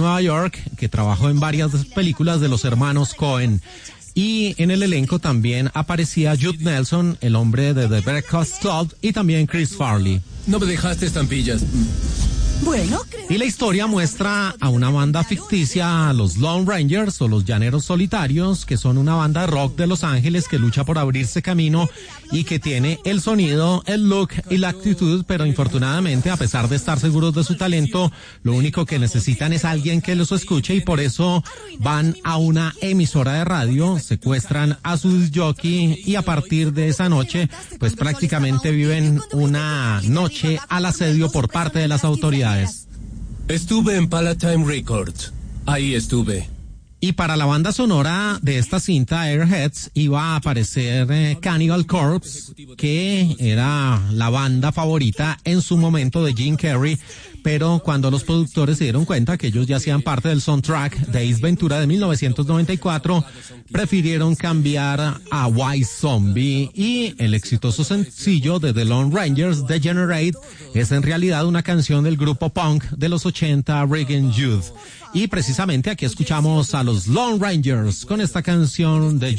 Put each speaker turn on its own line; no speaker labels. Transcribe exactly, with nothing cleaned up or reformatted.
Nueva York, que trabajó en varias películas de los hermanos Coen. Y en el elenco también aparecía Judd Nelson, el hombre de The Breakfast Club, y también Chris Farley.
No me dejaste estampillas.
Bueno,
y la historia muestra a una banda ficticia, los Lone Rangers o los Llaneros Solitarios, que son una banda de rock de Los Ángeles que lucha por abrirse camino y que tiene el sonido, el look y la actitud, pero infortunadamente, a pesar de estar seguros de su talento, lo único que necesitan es alguien que los escuche, y por eso van a una emisora de radio, secuestran a su disc jockey y a partir de esa noche, pues prácticamente viven una noche al asedio por parte de las autoridades.
Estuve en Palatine Records. Ahí estuve.
Y para la banda sonora de esta cinta, Airheads, iba a aparecer eh, Cannibal Corpse, que era la banda favorita en su momento de Jim Carrey, pero cuando los productores se dieron cuenta que ellos ya hacían parte del soundtrack de Ace Ventura de mil novecientos noventa y cuatro, prefirieron cambiar a White Zombie, y el exitoso sencillo de The Lone Rangers, Degenerate, es en realidad una canción del grupo punk de los ochenta, Reagan Youth. Y precisamente aquí escuchamos a los Lone Rangers con esta canción de